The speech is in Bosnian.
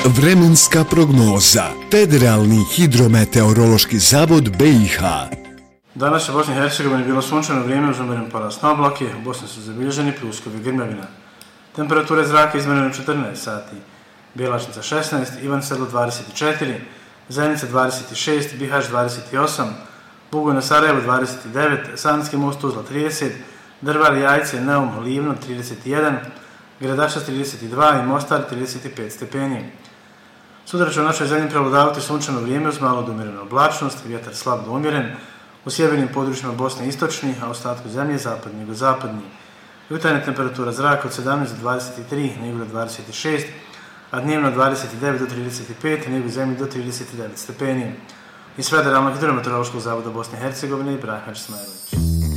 Vremenska prognoza. Federalni hidrometeorološki zavod BiH. Danas u Bosni i Hercegovini bilo sunčano vrijeme uz umjeren porast na oblake. U Bosni su zabilježeni pljuskovi i grmljavina. Temperature zraka izmjerene u 14 sati. Bjelašnica 16, Ivan Sedlo 24, Zenica 26, Bihać 28, Bugoj na Sarajevo 29, Sanski most Tuzla 30, Drvar, Jajce, Neum, Livno 31, Gradačac 32 i Mostar 35 stepeni. Sutra će u našoj zemlji prevladavati sunčano vrijeme uz malo do umjerenu oblačnost, vjetar slab do umjeren, u sjevernim područjima Bosne istočni, a u ostatku zemlje zapadni i jugozapadni. Jutarnja temperatura zraka od 17 do 23, nego do 26, a dnevno od 29 do 35, nego u zemlji do 39 stepeni. Iz Federalnog hidrometeorološkog zavoda Bosne i Hercegovine, Ibrahim Smajlović.